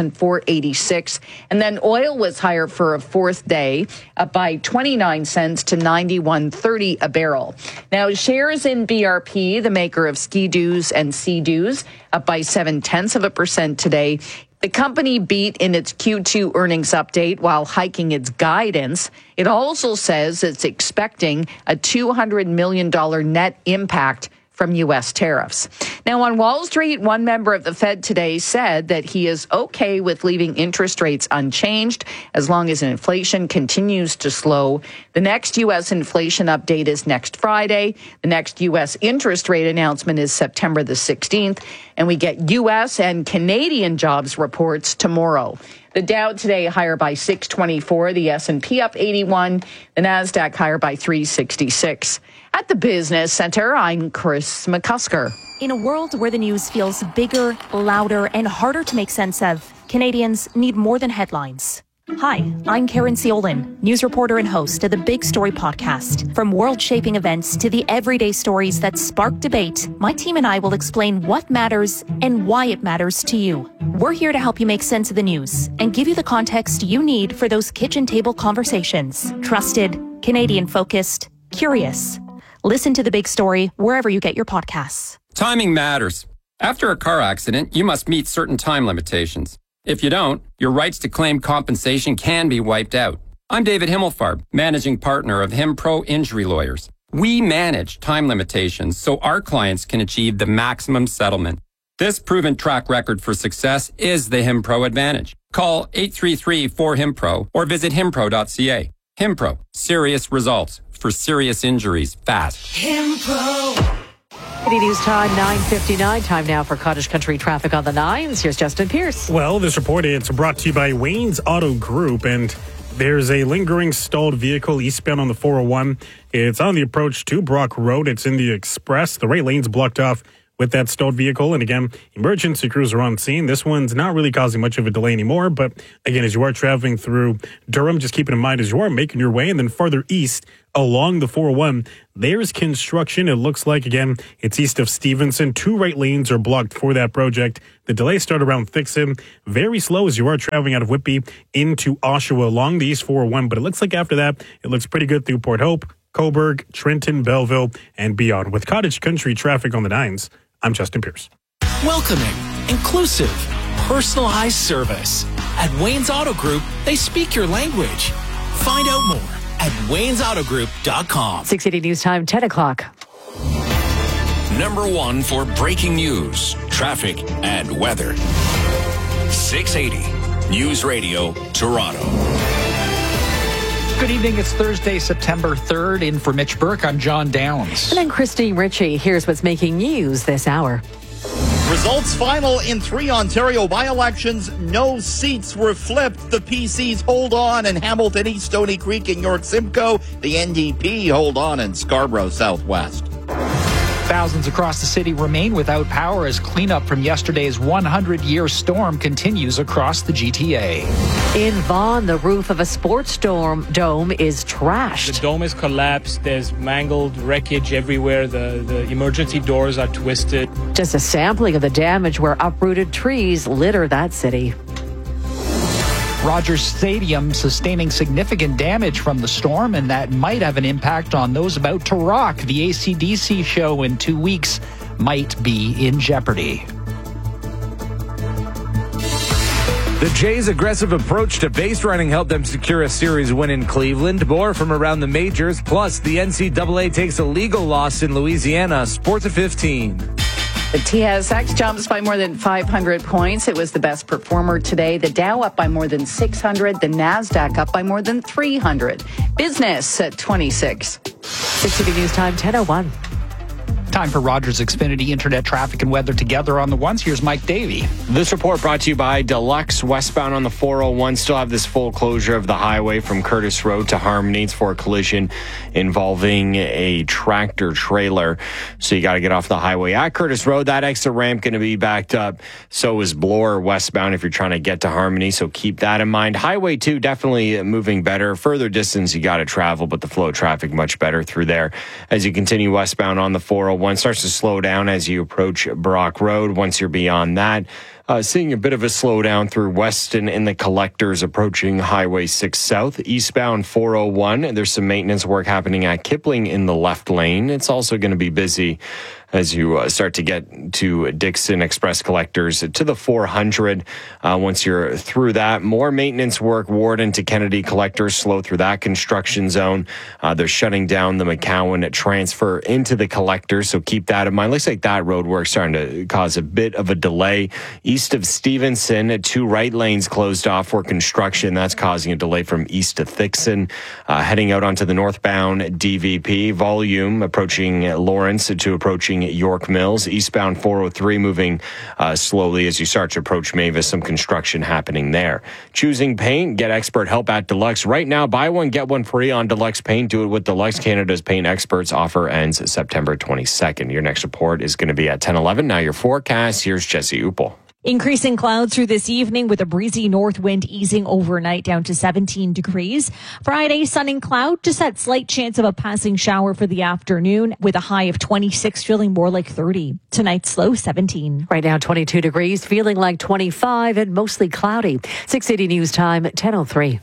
4,486. And then oil was higher for a fourth day, up by 29 cents to 91.30 a barrel. Now, shares in BRP, the maker of Ski-Doos and Sea-Doos, up by 0.7% today. The company beat in its Q2 earnings update while hiking its guidance. It also says it's expecting a $200 million net impact from U.S. tariffs. Now, on Wall Street, one member of the Fed today said that he is okay with leaving interest rates unchanged as long as inflation continues to slow. The next U.S. inflation update is next Friday. The next U.S. interest rate announcement is September the 16th. And we get U.S. and Canadian jobs reports tomorrow. The Dow today higher by 624, the S&P up 81, the Nasdaq higher by 366. At the Business Center, I'm Chris McCusker. In a world where the news feels bigger, louder, and harder to make sense of, Canadians need more than headlines. Hi, I'm Karen Seolin, news reporter and host of the Big Story podcast. From world-shaping events to the everyday stories that spark debate, my team and I will explain what matters and why it matters to you. We're here to help you make sense of the news and give you the context you need for those kitchen table conversations. Trusted, Canadian-focused, curious. Listen to The Big Story wherever you get your podcasts. Timing matters. After a car accident, you must meet certain time limitations. If you don't, your rights to claim compensation can be wiped out. I'm David Himmelfarb, managing partner of HimPro Injury Lawyers. We manage time limitations so our clients can achieve the maximum settlement. This proven track record for success is the HimPro advantage. Call 833-4HIMPRO or visit himpro.ca. HimPro, serious results for serious injuries fast. City News Time, 9:59. Time now for Cottage Country traffic on the 9s. Here's Justin Pierce. Well, this report is brought to you by Wayne's Auto Group, and there's a lingering stalled vehicle eastbound on the 401. It's on the approach to Brock Road. It's in the express. The right lane's blocked off with that stalled vehicle. And again, emergency crews are on scene. This one's not really causing much of a delay anymore. But again, as you are traveling through Durham, just keep it in mind as you are making your way. And then farther east along the 401, there's construction. It looks like, again, it's east of Stevenson. 2 right lanes are blocked for that project. The delays start around Thixon. Very slow as you are traveling out of Whitby into Oshawa along the East 401. But it looks like after that, it looks pretty good through Port Hope, Cobourg, Trenton, Belleville, and beyond. With Cottage Country traffic on the 9s, I'm Justin Pierce. Welcoming, inclusive, personalized service. At Wayne's Auto Group, they speak your language. Find out more at waynesautogroup.com. 680 News Time, 10 o'clock. Number 1 for breaking news, traffic, and weather. 680 News Radio, Toronto. Good evening. It's Thursday, September 3rd. In for Mitch Burke, I'm John Downs. And then Christine Ritchie. Here's what's making news this hour. Results final in 3 Ontario by-elections. No seats were flipped. The PCs hold on in Hamilton, East Stony Creek, and York Simcoe. The NDP hold on in Scarborough Southwest. Thousands across the city remain without power as cleanup from yesterday's 100-year storm continues across the GTA. In Vaughan, the roof of a sports dome is trashed. The dome is collapsed. There's mangled wreckage everywhere. The emergency doors are twisted. Just a sampling of the damage where uprooted trees litter that city. Rogers Stadium sustaining significant damage from the storm, and that might have an impact on those about to rock. The AC/DC show in 2 weeks might be in jeopardy. The Jays' aggressive approach to base running helped them secure a series win in Cleveland. More from around the majors, plus the NCAA takes a legal loss in Louisiana. Sports at 15. The TSX jumps by more than 500 points. It was the best performer today. The Dow up by more than 600. The NASDAQ up by more than 300. Business at 26. 680 News Time, 10:01. Time for Rogers Xfinity Internet traffic and weather together on the ones. Here's Mike Davey. This report brought to you by Deluxe. Westbound on the 401 still have this full closure of the highway from Curtis Road to Harmony. It's for a collision involving a tractor trailer. So you got to get off the highway at Curtis Road. That exit ramp going to be backed up. So is Bloor westbound if you're trying to get to Harmony. So keep that in mind. Highway 2 definitely moving better. Further distance you got to travel, but the flow of traffic much better through there. As you continue westbound on the 401, starts to slow down as you approach Brock Road. Once you're beyond that, seeing a bit of a slowdown through Weston in the collectors approaching Highway 6 South. Eastbound 401, there's some maintenance work happening at Kipling in the left lane. It's also going to be busy as you start to get to Dixon Express collectors to the 400. Once you're through that, more maintenance work, Warden to Kennedy collectors, slow through that construction zone. They're shutting down the McCowan transfer into the collectors, so keep that in mind. Looks like that road work's starting to cause a bit of a delay. East of Stevenson, 2 right lanes closed off for construction. That's causing a delay from east to Thixon. Heading out onto the northbound DVP, volume approaching Lawrence to approaching York Mills. Eastbound 403 moving slowly as you start to approach Mavis. Some construction happening there. Choosing paint, get expert help at Deluxe. Right now, buy one, get one free on Deluxe Paint. Do it with Deluxe, Canada's paint experts. Offer ends September 22nd. Your next report is going to be at 10:11. Now your forecast. Here's Jesse Upel. Increasing clouds through this evening with a breezy north wind easing overnight down to 17 degrees. Friday, sun and cloud, just that slight chance of a passing shower for the afternoon with a high of 26, feeling more like 30. Tonight's low 17. Right now, 22 degrees, feeling like 25 and mostly cloudy. 680 News Time, 10:03.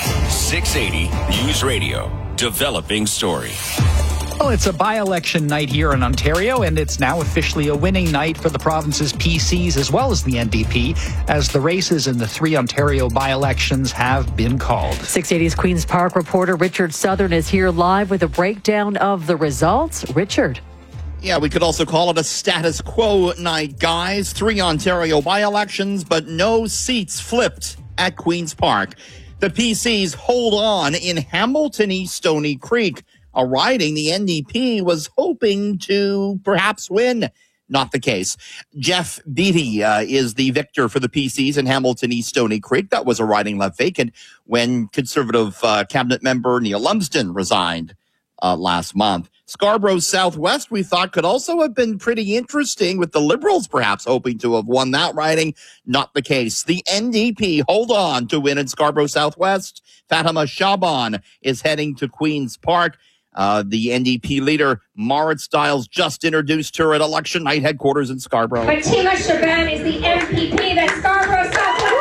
680 News Radio, developing story. Well, it's a by-election night here in Ontario, and it's now officially a winning night for the province's PCs as well as the NDP, as the races in the 3 Ontario by-elections have been called. 680's Queen's Park reporter Richard Southern is here live with a breakdown of the results. Richard. Yeah, we could also call it a status quo night, guys. 3 Ontario by-elections, but no seats flipped at Queen's Park. The PCs hold on in Hamilton East Stony Creek. a riding the NDP was hoping to perhaps win. Not the case. Jeff Beattie is the victor for the PCs in Hamilton East Stony Creek. That was a riding left vacant when Conservative cabinet member Neil Lumsden resigned last month. Scarborough Southwest, we thought, could also have been pretty interesting, with the Liberals perhaps hoping to have won that riding. Not the case. The NDP hold on to win in Scarborough Southwest. Fatima Shaban is heading to Queen's Park. The NDP leader, Marit Stiles, just introduced her at election night headquarters in Scarborough. Fatima Shaban is the MPP that Scarborough Southwest.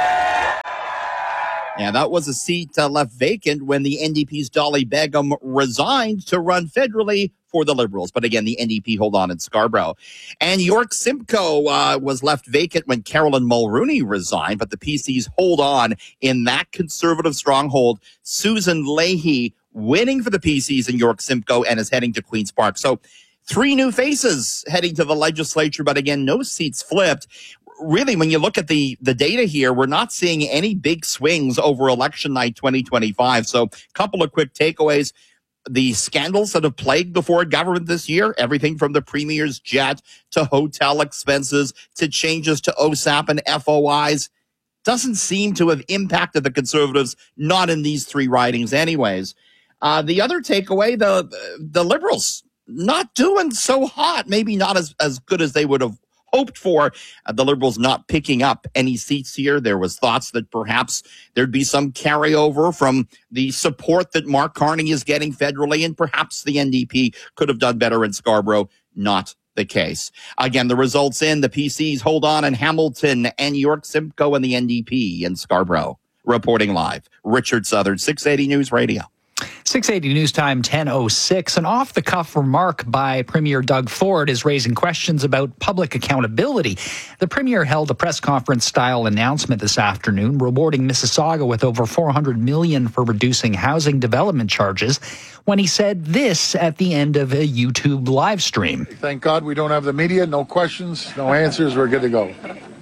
Yeah, that was a seat left vacant when the NDP's Dolly Begum resigned to run federally for the Liberals. But again, the NDP hold on in Scarborough. And York Simcoe was left vacant when Carolyn Mulrooney resigned, but the PCs hold on in that Conservative stronghold. Susan Leahy winning for the PCs in York Simcoe and is heading to Queen's Park. So 3 new faces heading to the legislature, but again, no seats flipped. Really, when you look at the data here, we're not seeing any big swings over election night 2025. So a couple of quick takeaways. The scandals that have plagued the Ford government this year, everything from the Premier's jet to hotel expenses to changes to OSAP and FOIs, doesn't seem to have impacted the Conservatives, not in these 3 ridings anyways. The other takeaway, the Liberals not doing so hot, maybe not as good as they would have hoped for. The Liberals not picking up any seats here. There was thoughts that perhaps there'd be some carryover from the support that Mark Carney is getting federally, and perhaps the NDP could have done better in Scarborough. Not the case. Again, the results in the PCs hold on in Hamilton and York Simcoe and the NDP in Scarborough. Reporting live, Richard Southern, 680 News Radio. 680 News Time, 10:06. An off-the-cuff remark by Premier Doug Ford is raising questions about public accountability. The Premier held a press conference-style announcement this afternoon, rewarding Mississauga with over $400 million for reducing housing development charges, when he said this at the end of a YouTube live stream. Thank God we don't have the media. No questions, no answers. We're good to go.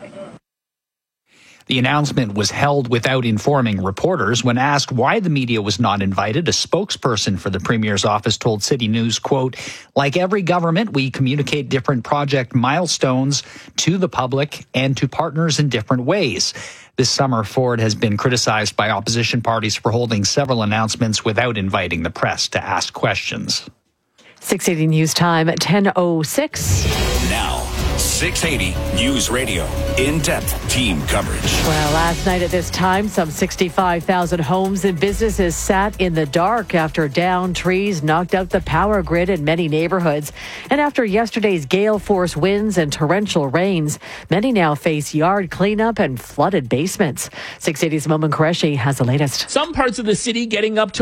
The announcement was held without informing reporters. When asked why the media was not invited, a spokesperson for the Premier's office told City News, quote, "Like every government, we communicate different project milestones to the public and to partners in different ways." This summer, Ford has been criticized by opposition parties for holding several announcements without inviting the press to ask questions. 680 News Time, 10:06. Now, 680 News Radio. In-depth team coverage. Well, last night at this time, some 65,000 homes and businesses sat in the dark after downed trees knocked out the power grid in many neighborhoods. And after yesterday's gale force winds and torrential rains, many now face yard cleanup and flooded basements. 680's Momin Qureshi has the latest. Some parts of the city getting up to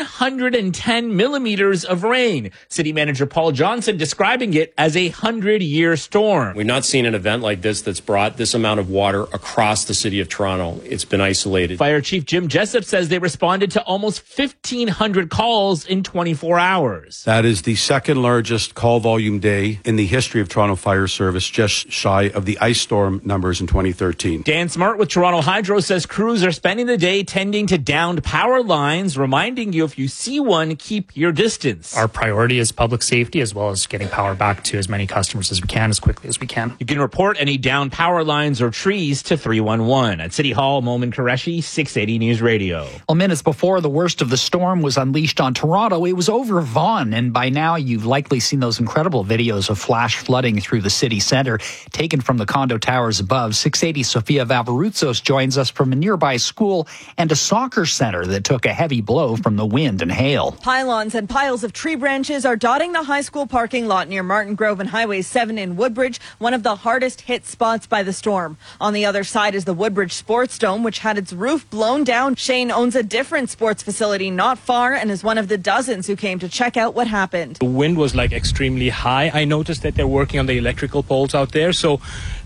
110 millimeters of rain. City Manager Paul Johnson describing it as a 100-year storm. We've not seen an event like this that's brought this amount of water across the city of Toronto. It's been isolated. Fire Chief Jim Jessup says they responded to almost 1,500 calls in 24 hours. That is the second largest call volume day in the history of Toronto Fire Service, just shy of the ice storm numbers in 2013. Dan Smart with Toronto Hydro says crews are spending the day tending to downed power lines, reminding you if you see one, keep your distance. Our priority is public safety, as well as getting power back to as many customers as we can, as quickly as we can. You can report any downed power lines or trees to 311. At City Hall, Momin Qureshi, 680 News Radio. Well, minutes before the worst of the storm was unleashed on Toronto, it was over Vaughan, and by now you've likely seen those incredible videos of flash flooding through the city centre, taken from the condo towers above. 680 Sofia Vavarutsos joins us from a nearby school and a soccer centre that took a heavy blow from the wind and hail. Pylons and piles of tree branches are dotting the high school parking lot near Martin Grove and Highway 7 in Woodbridge, one of the hardest hit spots by the storm. On the other side is the Woodbridge Sports Dome, which had its roof blown down. Shane owns a different sports facility not far and is one of the dozens who came to check out what happened. The wind was extremely high. I noticed that they're working on the electrical poles out there, so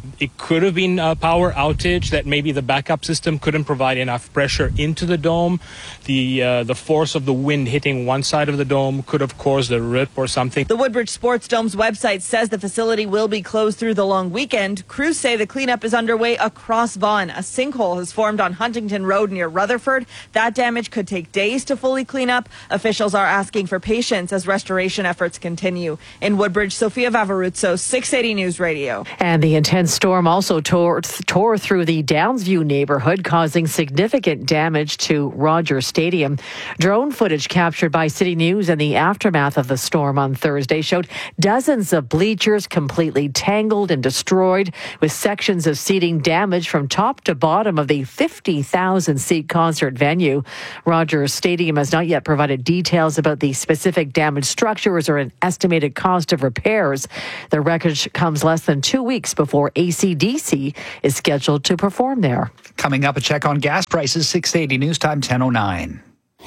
It could have been a power outage that maybe the backup system couldn't provide enough pressure into the dome. The force of the wind hitting one side of the dome could have caused a rip or something. The Woodbridge Sports Dome's website says the facility will be closed through the long weekend. Crews say the cleanup is underway across Vaughan. A sinkhole has formed on Huntington Road near Rutherford. That damage could take days to fully clean up. Officials are asking for patience as restoration efforts continue. In Woodbridge, Sophia Vavaruzzo, 680 News Radio. And the intense storm also tore through the Downsview neighborhood, causing significant damage to Rogers Stadium. Drone footage captured by City News in the aftermath of the storm on Thursday showed dozens of bleachers completely tangled and destroyed, with sections of seating damaged from top to bottom of the 50,000-seat concert venue. Rogers Stadium has not yet provided details about the specific damaged structures or an estimated cost of repairs. The wreckage comes less than 2 weeks before AC/DC is scheduled to perform there. Coming up, a check on gas prices, 680 News Time, 10:09.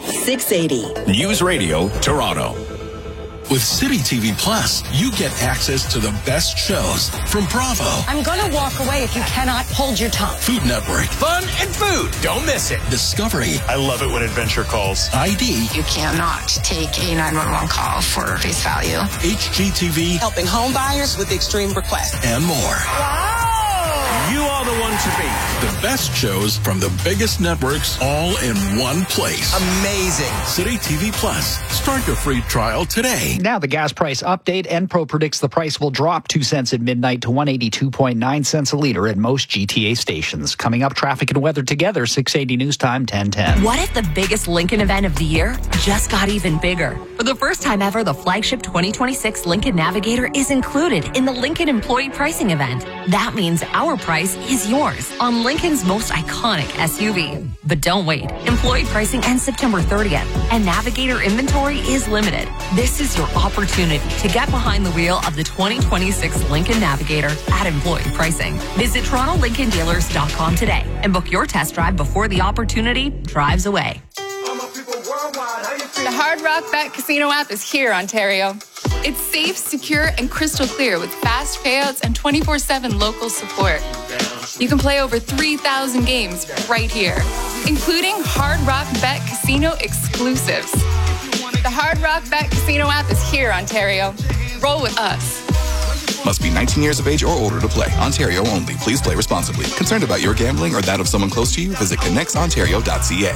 680 News Radio, Toronto. With City TV Plus, you get access to the best shows from Bravo, I'm gonna walk away if you cannot hold your tongue. Food Network, Fun and food. Don't miss it. Discovery, I love it when adventure calls. ID, You cannot take a 911 call for face value. HGTV, Helping home buyers with extreme requests. and more. You are the one to beat. The best shows from the biggest networks all in one place. Amazing. City TV Plus. Start your free trial today. Now the gas price update. Enpro predicts the price will drop 2 cents at midnight to 182.9 cents a liter at most GTA stations. Coming up, traffic and weather together, 680 News Time, 10:10. What if the biggest Lincoln event of the year just got even bigger? For the first time ever, the flagship 2026 Lincoln Navigator is included in the Lincoln Employee Pricing Event. That means our price is yours on Lincoln's most iconic SUV. But don't wait. Employee pricing ends September 30th, and Navigator inventory is limited. This is your opportunity to get behind the wheel of the 2026 Lincoln Navigator at employee pricing. Visit TorontoLincolnDealers.com today and book your test drive before the opportunity drives away. The Hard Rock Bet Casino app is here, Ontario. It's safe, secure, and crystal clear with fast payouts and 24/7 local support. You can play over 3,000 games right here, including Hard Rock Bet Casino exclusives. The Hard Rock Bet Casino app is here, Ontario. Roll with us. Must be 19 years of age or older to play. Ontario only. Please play responsibly. Concerned about your gambling or that of someone close to you? Visit connectsontario.ca.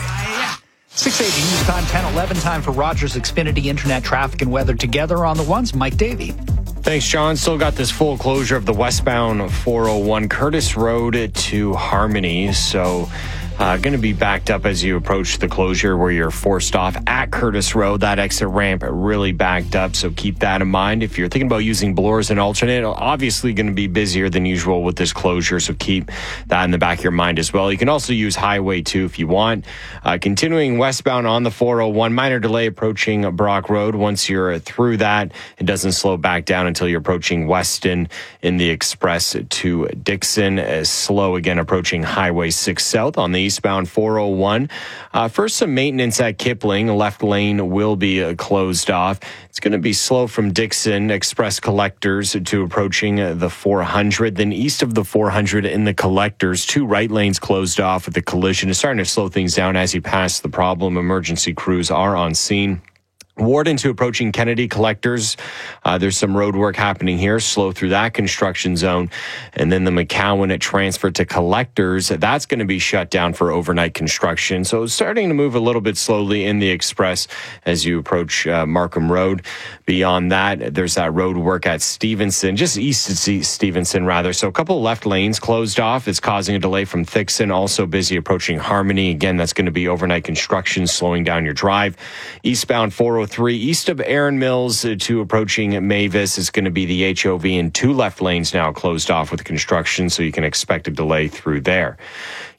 680 News Time, 10:11. Time for Rogers Xfinity Internet traffic and weather together on the ones. Mike Davey. Thanks, John. Still got this full closure of the westbound 401 Curtis Road to Harmony. So going to be backed up as you approach the closure where you're forced off at Curtis Road. That exit ramp really backed up, so keep that in mind. If you're thinking about using Bloor as an alternate, obviously going to be busier than usual with this closure, so keep that in the back of your mind as well. You can also use Highway 2 if you want. Continuing westbound on the 401, minor delay approaching Brock Road. Once you're through that, it doesn't slow back down until you're approaching Weston in the express to Dixon. Slow again approaching Highway 6 South on the eastbound 401. First, some maintenance at Kipling. Left lane will be closed off. It's going to be slow from Dixon Express Collectors to approaching the 400. Then east of the 400 in the Collectors, 2 right lanes closed off with the collision. It's starting to slow things down as you pass the problem. Emergency crews are on scene. Warden to approaching Kennedy Collectors. There's some road work happening here. Slow through that construction zone. And then the McCowan at transfer to Collectors. That's going to be shut down for overnight construction. So it's starting to move a little bit slowly in the express as you approach Markham Road. Beyond that, there's that road work at Stevenson, just east of Stevenson, rather. So a couple of left lanes closed off. It's causing a delay from Thixon. Also busy approaching Harmony. Again, that's going to be overnight construction, slowing down your drive. Eastbound 403, east of Erin Mills to approaching Mavis is going to be the HOV, and 2 left lanes now closed off with construction, so you can expect a delay through there.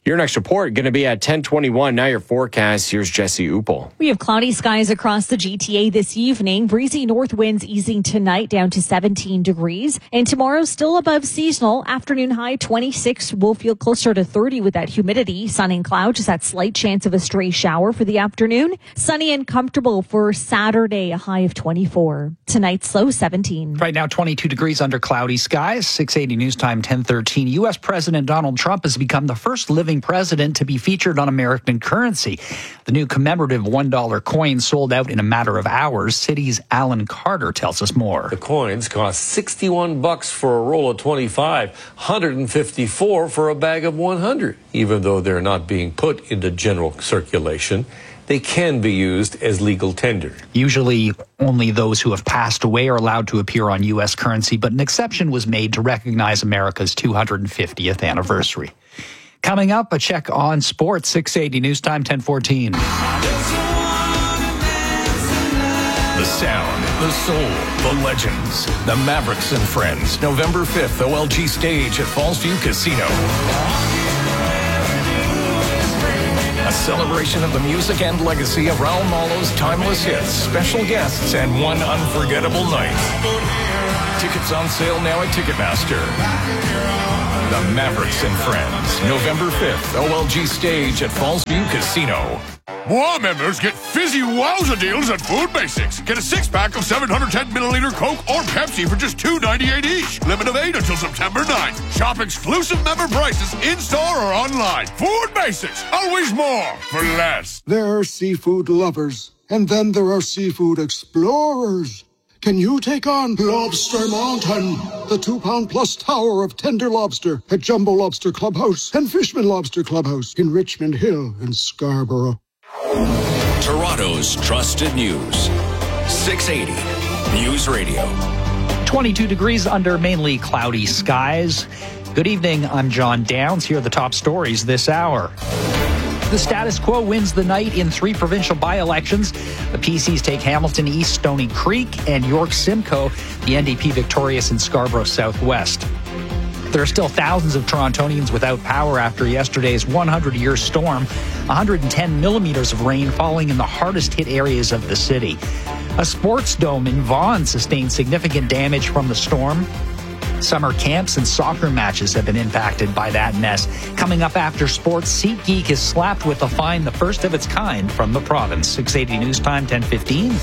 Your next report going to be at 10:21. Now your forecast. Here's Jesse Uppel. We have cloudy skies across the GTA this evening. Breezy north winds easing tonight down to 17 degrees. And tomorrow still above seasonal. Afternoon high 26. We'll feel closer to 30 with that humidity. Sun and cloud, just that slight chance of a stray shower for the afternoon. Sunny and comfortable for Saturday, a high of 24. Tonight's low 17. Right now 22 degrees under cloudy skies. 680 News Time 10:13. U.S. President Donald Trump has become the first living president to be featured on American currency. The new commemorative $1 coin sold out in a matter of hours. City's Alan Carter tells us more. The coins cost $61 for a roll of 25, $154 for a bag of 100. Even though they're not being put into general circulation, they can be used as legal tender. Usually only those who have passed away are allowed to appear on U.S. currency, but an exception was made to recognize America's 250th anniversary. Coming up, a check on sports, 680 News Time 10:14. The sound, the soul, the legends. The Mavericks and Friends. November 5th, OLG Stage at Fallsview Casino. A celebration of the music and legacy of Raul Malo's timeless hits, special guests, and one unforgettable night. Tickets on sale now at Ticketmaster. The Mavericks and Friends, November 5th, OLG Stage at Fallsview Casino. WOW members get fizzy wowza deals at Food Basics. Get a 6-pack of 710-milliliter Coke or Pepsi for just $2.98 each. Limit of 8 until September 9th. Shop exclusive member prices in-store or online. Food Basics, always more for less. There are seafood lovers, and then there are seafood explorers. Can you take on Lobster Mountain, the 2-pound-plus tower of tender lobster at Jumbo Lobster Clubhouse and Fishman Lobster Clubhouse in Richmond Hill and Scarborough? Toronto's trusted news. 680 News Radio. 22 degrees under mainly cloudy skies. Good evening, I'm John Downs. Here are the top stories this hour. The status quo wins the night in 3 provincial by-elections. The PCs take Hamilton East, Stony Creek, and York Simcoe. The NDP victorious in Scarborough Southwest. There are still thousands of Torontonians without power after yesterday's 100-year storm. 110 millimeters of rain falling in the hardest-hit areas of the city. A sports dome in Vaughan sustained significant damage from the storm. Summer camps and soccer matches have been impacted by that mess. Coming up after sports, SeatGeek is slapped with a fine, the first of its kind from the province. 680 News Time, 10:15.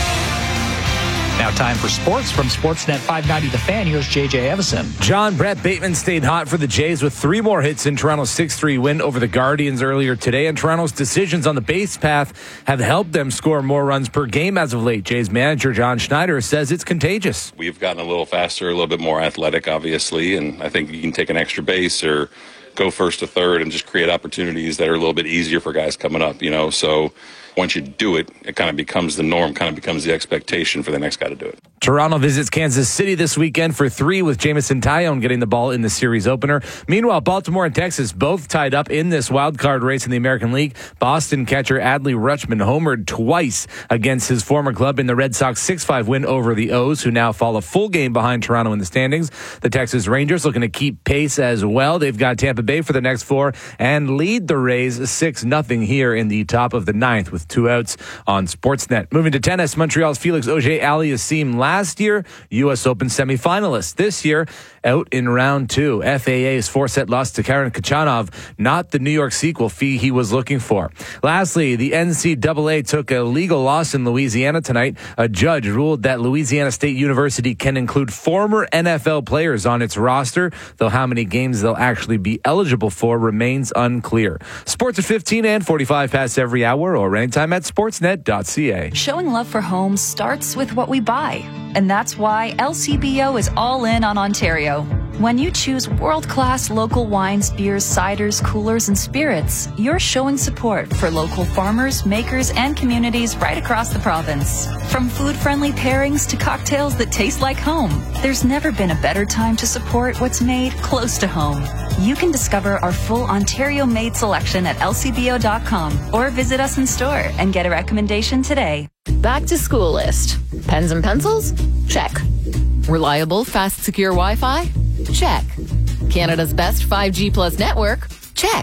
Now time for sports from Sportsnet 590 The Fan. Here's JJ Evison. John, Brett Bateman stayed hot for the Jays with 3 more hits in Toronto's 6-3 win over the Guardians earlier today, and Toronto's decisions on the base path have helped them score more runs per game as of late. Jays manager John Schneider says it's contagious. We've gotten a little faster, a little bit more athletic, obviously, and I think you can take an extra base or go first to third and just create opportunities that are a little bit easier for guys coming up, so once you do it, it kind of becomes the norm, kind of becomes the expectation for the next guy to do it. Toronto visits Kansas City this weekend for 3 with Jamison Tyone getting the ball in the series opener. Meanwhile, Baltimore and Texas both tied up in this wild card race in the American League. Boston catcher Adley Rutschman homered twice against his former club in the Red Sox 6-5 win over the O's, who now fall a full game behind Toronto in the standings. The Texas Rangers looking to keep pace as well. They've got Tampa Bay for the next 4 and lead the Rays 6-0 here in the top of the 9th with 2 outs on Sportsnet. Moving to tennis, Montreal's Felix Auger-Aliassime last year U.S. Open semifinalist. This year, out in round 2. FAA's 4-set loss to Karen Khachanov, not the New York sequel fee he was looking for. Lastly, the NCAA took a legal loss in Louisiana tonight. A judge ruled that Louisiana State University can include former NFL players on its roster, though how many games they'll actually be eligible for remains unclear. Sports at 15 and 45 past every hour or anytime at sportsnet.ca. Showing love for homes starts with what we buy. And that's why LCBO is all in on Ontario. When you choose world-class local wines, beers, ciders, coolers, and spirits, you're showing support for local farmers, makers, and communities right across the province. From food-friendly pairings to cocktails that taste like home, there's never been a better time to support what's made close to home. You can discover our full Ontario-made selection at lcbo.com or visit us in store and get a recommendation today. Back to school list. Pens and pencils? Check. Reliable, fast, secure Wi-Fi? Check. Canada's best 5G plus network? Check.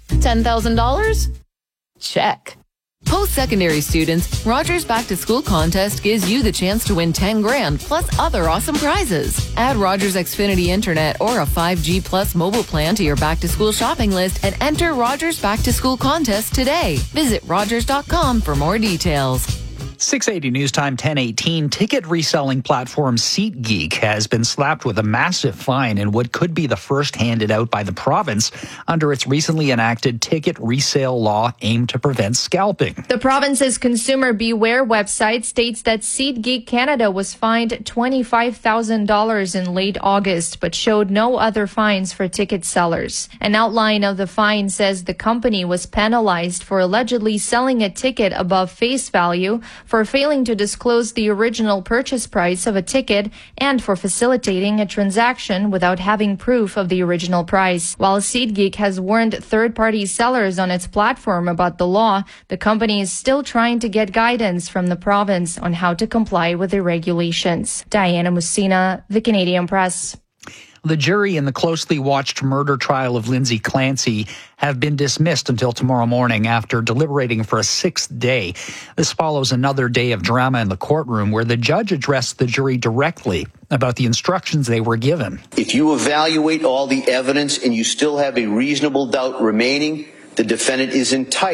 $10,000? Check. Post-secondary students, Rogers Back to School contest gives you the chance to win $10,000 plus other awesome prizes. Add Rogers Xfinity Internet or a 5G plus mobile plan to your Back to School shopping list and enter Rogers Back to School contest today. Visit Rogers.com for more details. 680 News Time 10:18. Ticket reselling platform SeatGeek has been slapped with a massive fine in what could be the first handed out by the province under its recently enacted ticket resale law aimed to prevent scalping. The province's Consumer Beware website states that SeatGeek Canada was fined $25,000 in late August, but showed no other fines for ticket sellers. An outline of the fine says the company was penalized for allegedly selling a ticket above face value, for failing to disclose the original purchase price of a ticket, and for facilitating a transaction without having proof of the original price. While SeatGeek has warned third-party sellers on its platform about the law, the company is still trying to get guidance from the province on how to comply with the regulations. Diana Mussina, The Canadian Press. The jury in the closely watched murder trial of Lindsay Clancy have been dismissed until tomorrow morning after deliberating for a sixth day. This follows another day of drama in the courtroom where the judge addressed the jury directly about the instructions they were given. If you evaluate all the evidence and you still have a reasonable doubt remaining, the defendant is entitled